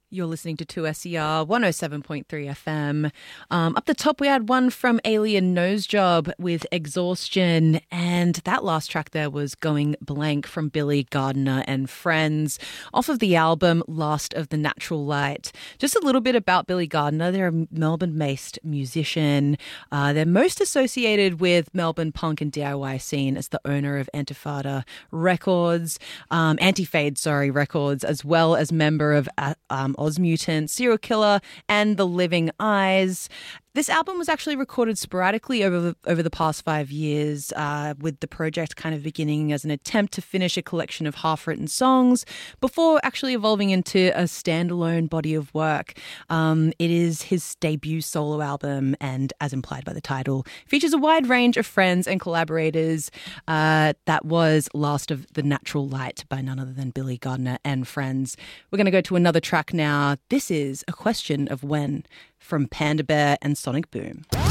You're listening to 2SER 107.3 FM. Up the top, we had one from Alien Nosejob with Exhaustion, and that last track there was Going Blank from Billy Gardiner and Friends off of the album Last of the Natural Light. Just a little bit about Billy Gardiner. They're a Melbourne-based musician. They're most associated with Melbourne punk and DIY scene as the owner of Antifada Records, Anti-Fade, Records, as well as member of Ozmutant, Serial Killer, and The Living Eyes. This album was actually recorded sporadically over the past 5 years, with the project kind of beginning as an attempt to finish a collection of half-written songs before actually evolving into a standalone body of work. It is his debut solo album and, as implied by the title, features a wide range of friends and collaborators. That was Last of the Natural Light by none other than Billy Gardiner and Friends. We're going to go to another track now. This is A Question of When from Panda Bear and Sonic Boom.